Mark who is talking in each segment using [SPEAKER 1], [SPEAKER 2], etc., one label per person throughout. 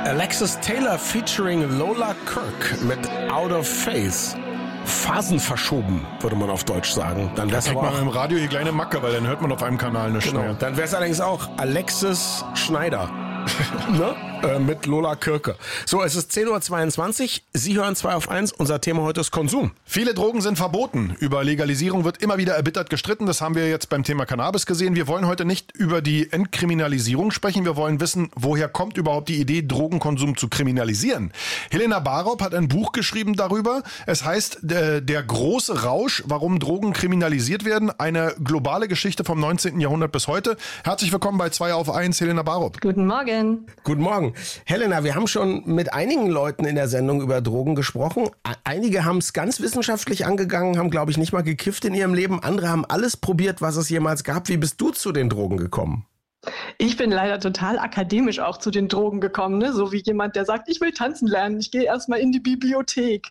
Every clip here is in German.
[SPEAKER 1] Alexis Taylor featuring Lola Kirke mit Out of Phase. Phasen verschoben, würde man auf Deutsch sagen. Dann wär's aber auch
[SPEAKER 2] im Radio die kleine Macke, weil dann hört man auf einem Kanal nichts mehr.
[SPEAKER 1] Dann wäre es allerdings auch Alexis Schneider. Ne? Mit Lola Kirke. So, es ist 10.22 Uhr. Sie hören 2 auf 1. Unser Thema heute ist Konsum.
[SPEAKER 2] Viele Drogen sind verboten. Über Legalisierung wird immer wieder erbittert gestritten. Das haben wir jetzt beim Thema Cannabis gesehen. Wir wollen heute nicht über die Entkriminalisierung sprechen. Wir wollen wissen, woher kommt überhaupt die Idee, Drogenkonsum zu kriminalisieren. Helena Barop hat ein Buch geschrieben darüber. Es heißt Der große Rausch, warum Drogen kriminalisiert werden. Eine globale Geschichte vom 19. Jahrhundert bis heute. Herzlich willkommen bei 2 auf 1, Helena Barop.
[SPEAKER 3] Guten Morgen.
[SPEAKER 1] Guten Morgen. Helena, wir haben schon mit einigen Leuten in der Sendung über Drogen gesprochen. Einige haben es ganz wissenschaftlich angegangen, haben, glaube ich, nicht mal gekifft in ihrem Leben. Andere haben alles probiert, was es jemals gab. Wie bist du zu den Drogen gekommen?
[SPEAKER 3] Ich bin leider total akademisch auch zu den Drogen gekommen, ne? So wie jemand, der sagt, ich will tanzen lernen, ich gehe erstmal in die Bibliothek.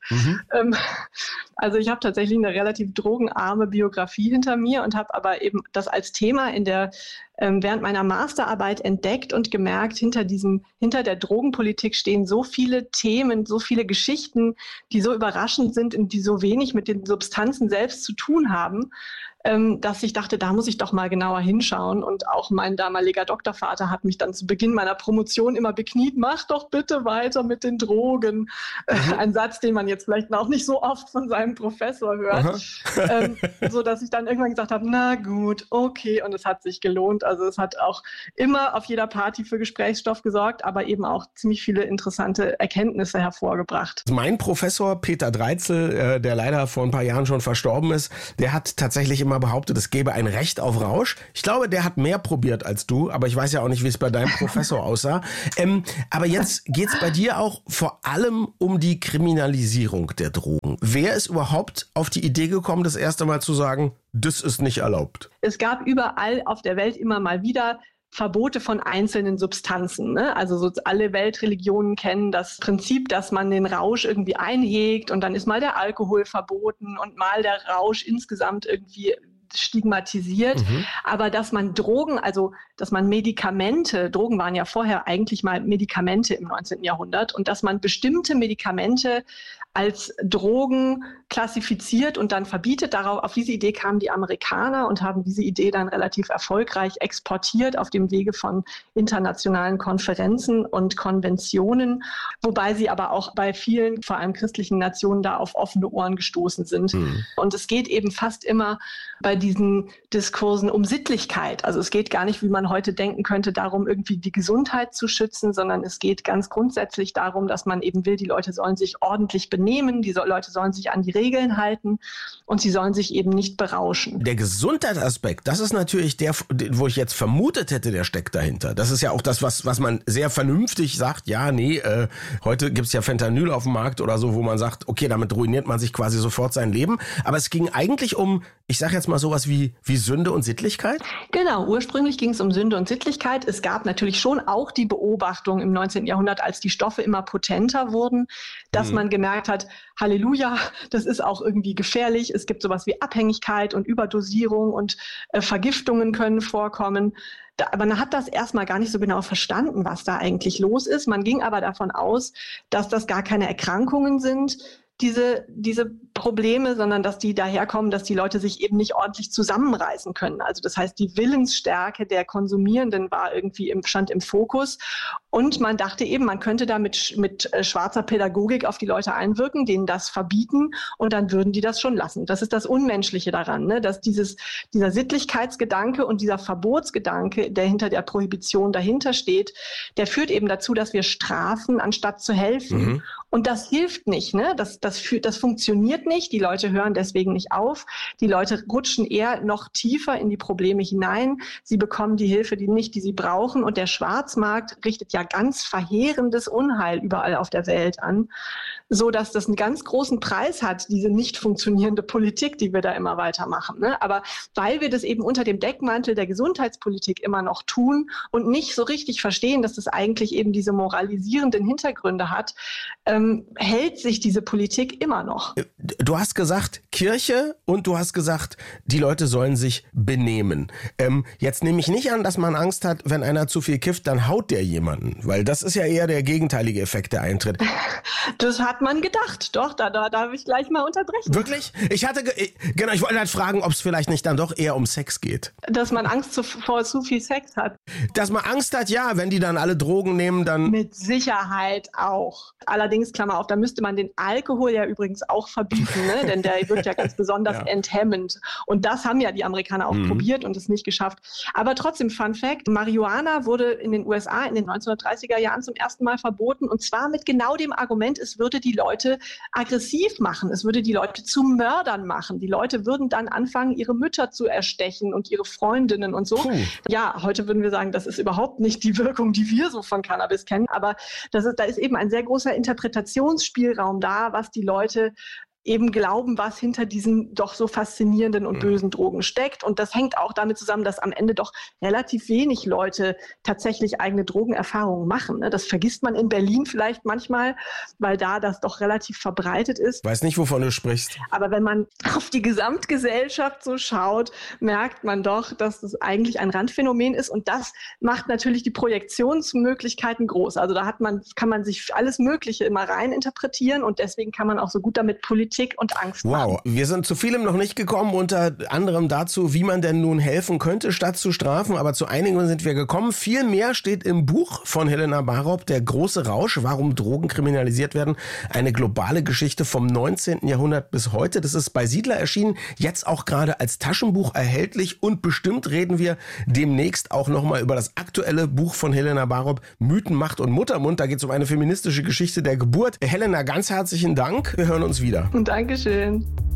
[SPEAKER 3] Also ich habe tatsächlich eine relativ drogenarme Biografie hinter mir und habe aber eben das als Thema während meiner Masterarbeit entdeckt und gemerkt, hinter der Drogenpolitik stehen so viele Themen, so viele Geschichten, die so überraschend sind und die so wenig mit den Substanzen selbst zu tun haben, dass ich dachte, da muss ich doch mal genauer hinschauen. Und auch mein damaliger Doktorvater hat mich dann zu Beginn meiner Promotion immer bekniet, mach doch bitte weiter mit den Drogen. Ein Satz, den man jetzt vielleicht auch nicht so oft von seinem Professor hört. So dass ich dann irgendwann gesagt habe, na gut, okay. Und es hat sich gelohnt. Also es hat auch immer auf jeder Party für Gesprächsstoff gesorgt, aber eben auch ziemlich viele interessante Erkenntnisse hervorgebracht.
[SPEAKER 1] Mein Professor Peter Dreitzel, der leider vor ein paar Jahren schon verstorben ist, der hat tatsächlich immer behauptet, es gäbe ein Recht auf Rausch. Ich glaube, der hat mehr probiert als du, aber ich weiß ja auch nicht, wie es bei deinem Professor aussah. Aber jetzt geht's bei dir auch vor allem um die Kriminalisierung der Drogen. Wer ist überhaupt auf die Idee gekommen, das erste Mal zu sagen, das ist nicht erlaubt?
[SPEAKER 3] Es gab überall auf der Welt immer mal wieder Verbote von einzelnen Substanzen. Ne? Also so alle Weltreligionen kennen das Prinzip, dass man den Rausch irgendwie einhegt und dann ist mal der Alkohol verboten und mal der Rausch insgesamt irgendwie stigmatisiert. Aber dass man Drogen waren ja vorher eigentlich mal Medikamente im 19. Jahrhundert und dass man bestimmte Medikamente als Drogen klassifiziert und dann verbietet. Auf diese Idee kamen die Amerikaner und haben diese Idee dann relativ erfolgreich exportiert auf dem Wege von internationalen Konferenzen und Konventionen, wobei sie aber auch bei vielen, vor allem christlichen Nationen, da auf offene Ohren gestoßen sind. Und es geht eben fast immer bei diesen Diskursen um Sittlichkeit. Also es geht gar nicht, wie man heute denken könnte, darum, irgendwie die Gesundheit zu schützen, sondern es geht ganz grundsätzlich darum, dass man eben will, die Leute sollen sich ordentlich benehmen, die Leute sollen sich an die Regeln halten und sie sollen sich eben nicht berauschen.
[SPEAKER 1] Der Gesundheitsaspekt, das ist natürlich der, wo ich jetzt vermutet hätte, der steckt dahinter. Das ist ja auch das, was man sehr vernünftig sagt, ja, nee, heute gibt's ja Fentanyl auf dem Markt oder so, wo man sagt, okay, damit ruiniert man sich quasi sofort sein Leben. Aber es ging eigentlich um, ich sage jetzt mal sowas wie Sünde und Sittlichkeit?
[SPEAKER 3] Genau, ursprünglich ging es um Sünde und Sittlichkeit. Es gab natürlich schon auch die Beobachtung im 19. Jahrhundert, als die Stoffe immer potenter wurden, dass man gemerkt hat, Halleluja, das ist auch irgendwie gefährlich. Es gibt sowas wie Abhängigkeit und Überdosierung und Vergiftungen können vorkommen. Aber man hat das erstmal gar nicht so genau verstanden, was da eigentlich los ist. Man ging aber davon aus, dass das gar keine Erkrankungen sind, diese Probleme, sondern dass die daherkommen, dass die Leute sich eben nicht ordentlich zusammenreißen können. Also das heißt, die Willensstärke der Konsumierenden stand im Fokus. Und man dachte eben, man könnte da mit schwarzer Pädagogik auf die Leute einwirken, denen das verbieten und dann würden die das schon lassen. Das ist das Unmenschliche daran, ne? Dass dieser Sittlichkeitsgedanke und dieser Verbotsgedanke, der hinter der Prohibition dahinter steht, der führt eben dazu, dass wir strafen, anstatt zu helfen. Und das hilft nicht, ne? Das funktioniert nicht. Die Leute hören deswegen nicht auf. Die Leute rutschen eher noch tiefer in die Probleme hinein. Sie bekommen die Hilfe, die sie brauchen. Und der Schwarzmarkt richtet ja ganz verheerendes Unheil überall auf der Welt an, so dass das einen ganz großen Preis hat, diese nicht funktionierende Politik, die wir da immer weitermachen. Ne? Aber weil wir das eben unter dem Deckmantel der Gesundheitspolitik immer noch tun und nicht so richtig verstehen, dass das eigentlich eben diese moralisierenden Hintergründe hat, hält sich diese Politik immer noch.
[SPEAKER 1] Du hast gesagt Kirche und du hast gesagt, die Leute sollen sich benehmen. Jetzt nehme ich nicht an, dass man Angst hat, wenn einer zu viel kifft, dann haut der jemanden. verschwinden? Weil das ist ja eher der gegenteilige Effekt, der eintritt.
[SPEAKER 3] Das hat man gedacht. Doch, da darf ich gleich mal unterbrechen.
[SPEAKER 1] Wirklich? Ich wollte halt fragen, ob es vielleicht nicht dann doch eher um Sex geht.
[SPEAKER 3] Dass man Angst vor zu viel Sex hat.
[SPEAKER 1] Dass man Angst hat, ja, wenn die dann alle Drogen nehmen, dann...
[SPEAKER 3] Mit Sicherheit auch. Allerdings, Klammer auf, da müsste man den Alkohol ja übrigens auch verbieten, ne? Denn der wirkt ja ganz besonders enthemmend. Und das haben ja die Amerikaner auch probiert und es nicht geschafft. Aber trotzdem, Fun Fact, Marihuana wurde in den USA in den 1930er Jahren zum ersten Mal verboten und zwar mit genau dem Argument, es würde die Leute aggressiv machen, es würde die Leute zu Mördern machen. Die Leute würden dann anfangen, ihre Mütter zu erstechen und ihre Freundinnen und so. Ja, heute würden wir sagen, das ist überhaupt nicht die Wirkung, die wir so von Cannabis kennen, aber da ist eben ein sehr großer Interpretationsspielraum da, was die Leute eben glauben, was hinter diesen doch so faszinierenden und bösen Drogen steckt. Und das hängt auch damit zusammen, dass am Ende doch relativ wenig Leute tatsächlich eigene Drogenerfahrungen machen. Das vergisst man in Berlin vielleicht manchmal, weil da das doch relativ verbreitet ist.
[SPEAKER 1] Weiß nicht, wovon du sprichst.
[SPEAKER 3] Aber wenn man auf die Gesamtgesellschaft so schaut, merkt man doch, dass das eigentlich ein Randphänomen ist. Und das macht natürlich die Projektionsmöglichkeiten groß. Also da kann man sich alles Mögliche immer rein interpretieren und deswegen kann man auch so gut damit Politik und Angst machen.
[SPEAKER 1] Wow, wir sind zu vielem noch nicht gekommen, unter anderem dazu, wie man denn nun helfen könnte, statt zu strafen, aber zu einigen sind wir gekommen. Viel mehr steht im Buch von Helena Barop, Der große Rausch, warum Drogen kriminalisiert werden. Eine globale Geschichte vom 19. Jahrhundert bis heute. Das ist bei Siedler erschienen, jetzt auch gerade als Taschenbuch erhältlich und bestimmt reden wir demnächst auch nochmal über das aktuelle Buch von Helena Barop, Mythen, Macht und Muttermund. Da geht es um eine feministische Geschichte der Geburt. Helena, ganz herzlichen Dank. Wir hören uns wieder.
[SPEAKER 3] Dankeschön.